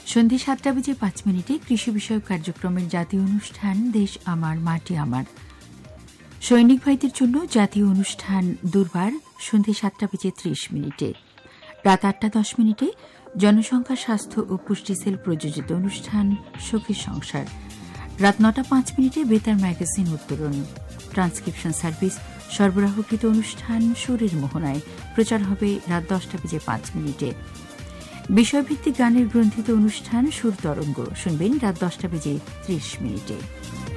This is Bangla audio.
সন্ধে 7:05 কৃষি বিষয়ক কার্যক্রমের জাতীয় অনুষ্ঠান দেশ আমার মাটি আমার। সৈনিক ভাইদের জন্য জাতীয় অনুষ্ঠান দুর্বার সন্ধে 7:30। রাত 8:10 জনসংখ্যা স্বাস্থ্য ও পুষ্টি সেল প্রযোজিত অনুষ্ঠান সখীর সংসার। রাত 9:05 বেতার ম্যাগাজিন উত্তরণ। ট্রান্সক্রিপশন সার্ভিস সরবরাহকৃত অনুষ্ঠান সুরের মোহনায় প্রচার হবে রাত 10:05। বিষয়ভিত্তিক গানের গ্রন্থিত অনুষ্ঠান সুর তরঙ্গ শুনবেন রাত 10:30।